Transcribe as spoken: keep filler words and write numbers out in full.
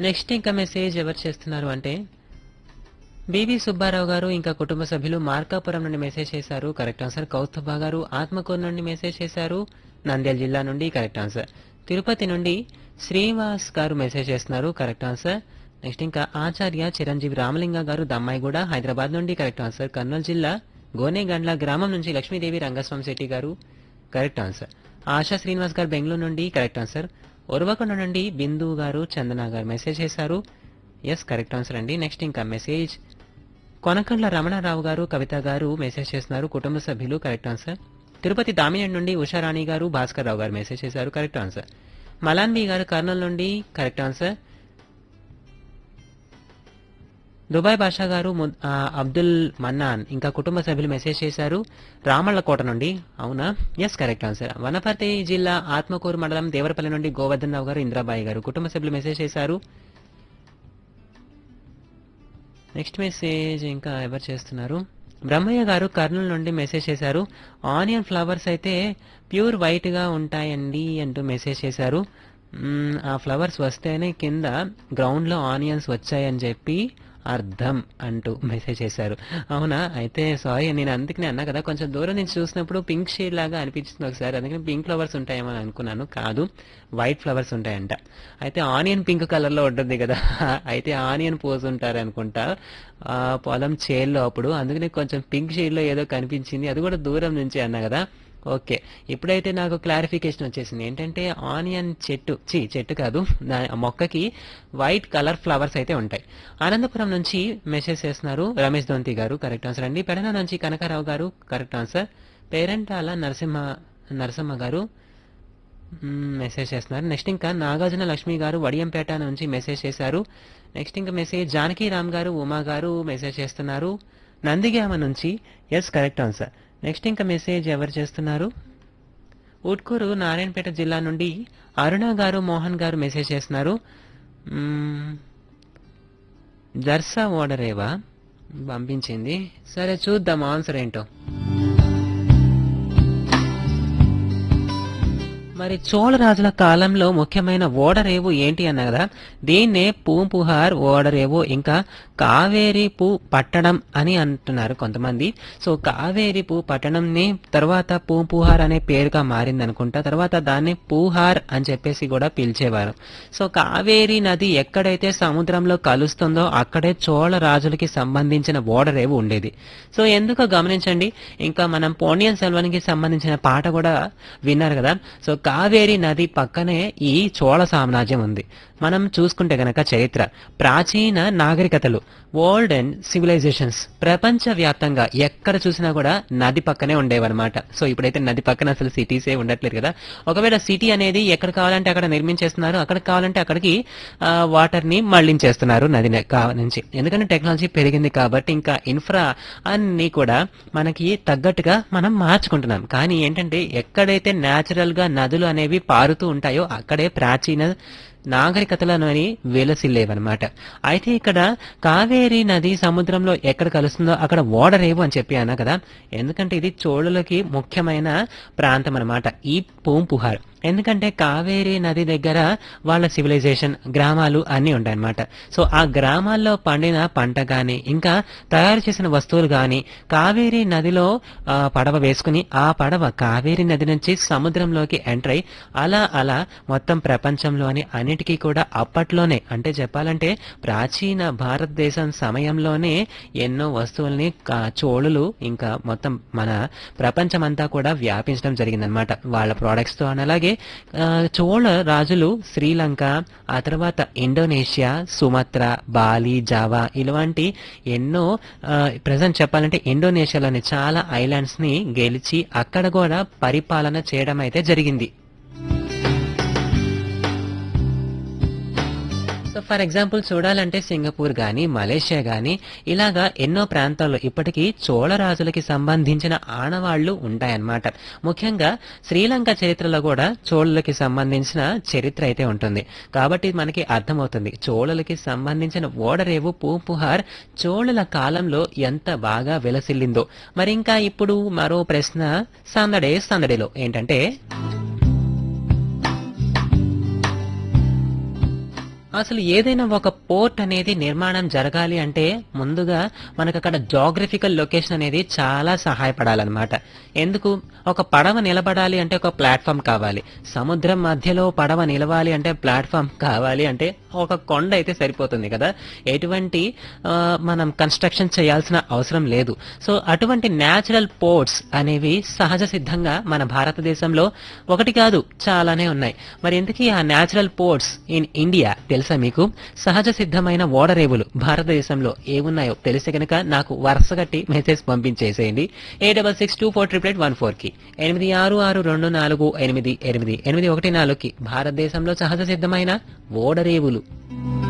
Next ఇంకా message ఎవరు చేస్తున్నారు అంటే బీబీ సుబ్బారావు గారు ఇంకా కుటుంబ సభ్యులు మార్కాపురం నుండి మెసేజ్ చేశారు. Correct answer. కౌస్తుభ గారు ఆత్మకూరు నుండి మెసేజ్ చేశారు. నంద్యాల జిల్లా నుండి కరెక్ట్ ఆన్సర్. తిరుపతి నుండి శ్రీవాస్ గారు మెసేజ్ చేస్తున్నారు. Correct answer. నెక్స్ట్ ఇంకా ఆచార్య చిరంజీవి రామలింగ గారు దమ్మాయిగూడ హైదరాబాద్ నుండి కరెక్ట్ ఆన్సర్. కర్నూలు జిల్లా గోనేగండ్ల గ్రామం నుంచి లక్ష్మీదేవి రంగస్వామి శెట్టి గారు కరెక్ట్ ఆన్సర్. ఆశా శ్రీనివాస్ గారు బెంగళూరు నుండి కరెక్ట్ ఆన్సర్. ఉరవకొండ నుండి బిందు గారు చందన గారు మెసేజ్ చేశారు. ఎస్ కరెక్ట్ ఆన్సర్ అండి. నెక్స్ట్ ఇంకా మెసేజ్ కొనకండ్ల రమణారావు గారు కవిత గారు మెసేజ్ చేస్తున్నారు. కుటుంబ సభ్యులు కరెక్ట్ ఆన్సర్. తిరుపతి దామినేని నుండి ఉషారాణి గారు భాస్కర్ రావు గారు మెసేజ్ చేశారు. Correct answer. మలాన్బీ గారు కర్నూలు నుండి కరెక్ట్ ఆన్సర్. దుబాయ్ బాషా గారు ము- ఆ, అబ్దుల్ మన్నాన్ ఇంకా కుటుంబ సభ్యులు మెసేజ్ చేశారు. రామళ్ళకోట నుండి అవునా? Yes correct answer. వనపర్తి జిల్లా ఆత్మకూరు మండలం దేవరపల్లి నుండి గోవర్ధన్ రావు గారు ఇంద్రాబాయి గారు కుటుంబ సభ్యులు మెసేజ్ చేశారు. నెక్స్ట్ మెసేజ్ ఇంకా ఎవరు చేస్తున్నారు? బ్రహ్మయ్య గారు కర్నూలు నుండి మెసేజ్ చేశారు. ఆనియన్ ఫ్లవర్స్ అయితే ప్యూర్ వైట్ గా ఉంటాయండి అంటూ మెసేజ్ చేశారు. మ్మ్, ఆ ఫ్లవర్స్ వస్తేనే కింద గ్రౌండ్ లో ఆనియన్స్ వచ్చాయని చెప్పి అర్థం అంటూ మెసేజ్ చేశారు. అవునా? అయితే సారీ, నేను అందుకనే అన్నా కదా, కొంచెం దూరం నుంచి చూసినప్పుడు పింక్ షేడ్ లాగా అనిపించింది ఒకసారి, అందుకని పింక్ ఫ్లవర్స్ ఉంటాయేమో అని అనుకున్నాను. కాదు, వైట్ ఫ్లవర్స్ ఉంటాయంట. అయితే ఆనియన్ పింక్ కలర్ లో ఉంటుంది కదా, అయితే ఆనియన్ పోసి ఉంటారు అనుకుంటా ఆ పొలం చేల్లో అప్పుడు, అందుకని కొంచెం పింక్ షేడ్ లో ఏదో కనిపించింది, అది కూడా దూరం నుంచి అన్నా కదా. ఓకే, ఇప్పుడైతే నాకు క్లారిఫికేషన్ వచ్చేసింది. ఏంటంటే ఆనియన్ చెట్టు చి చెట్టు కాదు, దా- మొక్కకి వైట్ కలర్ ఫ్లవర్స్ అయితే ఉంటాయి. అనంతపురం నుంచి మెసేజ్ చేస్తున్నారు రమేష్ దొంతి గారు కరెక్ట్ ఆన్సర్ అండి. పెడన నుంచి కనకారావు గారు కరెక్ట్ ఆన్సర్. పేరెంటాల నరసింహ నరసింహ గారు మ్మ్, మెసేజ్ చేస్తున్నారు. నెక్స్ట్ ఇంకా నాగార్జున లక్ష్మి గారు వడియంపేట నుంచి మెసేజ్ చేశారు. నెక్స్ట్ ఇంకా మెసేజ్ జానకి రామ్ గారు ఉమా గారు మెసేజ్ చేస్తున్నారు నందిగామ నుంచి. Yes correct answer. నెక్స్ట్ ఇంకా మెసేజ్ ఎవరు చేస్తున్నారు? ఉట్కూరు నారాయణపేట జిల్లా నుండి అరుణ గారు మోహన్ గారు మెసేజ్ చేస్తున్నారు. మ్మ్, జర్సా ఓడరేవా పంపించింది. సరే చూద్దాం ఆన్సర్ ఏంటో. మరి చోళరాజుల కాలంలో ముఖ్యమైన ఓడరేవు ఏంటి అన్న కదా, దీన్నే పూంపుహార్ ఓడరేవు ఇంకా కావేరి పూ పట్టణం అని అంటున్నారు కొంతమంది. సో కావేరి పూ పట్టణంని తర్వాత పూంపుహార్ అనే పేరుగా మారింది అనుకుంటా. తర్వాత దాన్ని పూహార్ అని చెప్పేసి కూడా పిలిచేవారు. సో కావేరి నది ఎక్కడైతే సముద్రంలో కలుస్తుందో అక్కడే చోళ రాజులకి సంబంధించిన ఓడరేవు ఉండేది. సో ఎందుకో గమనించండి. ఇంకా మనం పొన్నియిన్ సెల్వన్కి సంబంధించిన పాట కూడా విన్నారు కదా. సో కావేరి నది పక్కనే ఈ చోళ సామ్రాజ్యం ఉంది. మనం చూసుకుంటే గనక చరిత్ర, ప్రాచీన నాగరికతలు, వరల్డ్ అండ్ సివిలైజేషన్స్ ప్రపంచ వ్యాప్తంగా ఎక్కడ చూసినా కూడా నది పక్కనే ఉండేవన్నమాట. సో ఇప్పుడైతే నది పక్కన అసలు సిటీసే ఉండట్లేదు కదా. ఒకవేళ సిటీ అనేది ఎక్కడ కావాలంటే అక్కడ నిర్మించేస్తున్నారు, అక్కడ కావాలంటే అక్కడికి వాటర్ ని మళ్లించేస్తున్నారు నది న- కా- నుంచి. ఎందుకంటే టెక్నాలజీ పెరిగింది కాబట్టి ఇంకా ఇన్ఫ్రా అన్ని కూడా మనకి తగ్గట్టుగా మనం మార్చుకుంటున్నాం. కానీ ఏంటంటే ఎక్కడైతే న్యాచురల్ గా నదులు అనేవి పారుతూ ఉంటాయో అక్కడే ప్రాచీన నాగరికతలలోని వెలసిల్లేవన్నమాట. అయితే ఇక్కడ కావేరీ నది సముద్రంలో ఎక్కడ కలుస్తుందో అక్కడ ఓడరేవు అని చెప్పి అన్నా కదా. ఎందుకంటే ఇది చోళులకి ముఖ్యమైన ప్రాంతం అన్నమాట ఈ పూంపుహార్. ఎందుకంటే కావేరీ నది దగ్గర వాళ్ళ సివిలైజేషన్ గ్రామాలు అన్నీ ఉంటాయన్నమాట. సో ఆ గ్రామాల్లో పండిన పంట గాని ఇంకా తయారు చేసిన వస్తువులు గాని కావేరీ నదిలో ఆ, పడవ వేసుకుని ఆ పడవ కావేరీ నది నుంచి సముద్రంలోకి ఎంటర్ అయి అలా అలా మొత్తం ప్రపంచంలోని అన్నిటికీ కూడా అప్పట్లోనే, అంటే చెప్పాలంటే ప్రాచీన భారతదేశం సమయంలోనే ఎన్నో వస్తువుల్ని కా- చోళులు ఇంకా మొత్తం మన ప్రపంచమంతా కూడా వ్యాపించడం జరిగిందనమాట వాళ్ళ ప్రోడక్ట్స్ తో. అని అలాగే ఆ, చోళ రాజులు శ్రీలంక, ఆ తర్వాత ఇండోనేషియా, సుమత్రా, బాలి, జావా ఇలాంటి ఎన్నో ప్రజెంట్ చెప్పాలంటే ఇండోనేషియాలోని చాలా ఐలాండ్స్ ని గెలిచి అక్కడ కూడా పరిపాలన చేయడం అయితే జరిగింది. సో ఫర్ ఎగ్జాంపుల్ చూడాలంటే సింగపూర్ గాని మలేషియా గాని ఇలాగా ఎన్నో ప్రాంతాల్లో ఇప్పటికీ చోళ రాజులకి సంబంధించిన ఆనవాళ్లు ఉంటాయన్నమాట. ముఖ్యంగా శ్రీలంక చరిత్రలో కూడా చోళులకి సంబంధించిన చరిత్ర అయితే ఉంటుంది. కాబట్టి మనకి అర్థమవుతుంది చోళులకి సంబంధించిన ఓడరేవు పూంపుహార్ చోళుల కాలంలో ఎంత బాగా విలసిల్లిందో. మరి ఇంకా ఇప్పుడు మరో ప్రశ్న సందడే సందడిలో ఏంటంటే అసలు ఏదైనా ఒక పోర్ట్ అనేది నిర్మాణం జరగాలి అంటే ముందుగా మనకు అక్కడ జాగ్రఫికల్ లొకేషన్ అనేది చాలా సహాయపడాలన్నమాట. ఎందుకు? ఒక పడవ నిలబడాలి అంటే ఒక ప్లాట్ఫామ్ కావాలి. సముద్రం మధ్యలో పడవ నిలవాలి అంటే ప్లాట్ఫామ్ కావాలి అంటే ఒక కొండ అయితే సరిపోతుంది కదా. ఎటువంటి ఆ, మనం కన్స్ట్రక్షన్ చేయాల్సిన అవసరం లేదు. సో అటువంటి న్యాచురల్ పోర్ట్స్ అనేవి సహజ సిద్ధంగా మన భారతదేశంలో ఒకటి కాదు చాలానే ఉన్నాయి. మరి ఇంతకీ ఆ న్యాచురల్ పోర్ట్స్ ఇన్ ఇండియా తెలుసా మీకు? సహజ సిద్ధమైన ఓడరేవులు భారతదేశంలో ఏమున్నాయో తెలిస్తే కనుక నాకు వరుసగట్టి మెసేజ్ పంపించేసేయండి. ఏ double six two four triple eight one four కి ఎనిమిది ఆరు ఆరు రెండు నాలుగు ఎనిమిది ఎనిమిది ఎనిమిది ఒకటి నాలుగుకి భారతదేశంలో సహజ సిద్ధమైన ఓడరేవులు.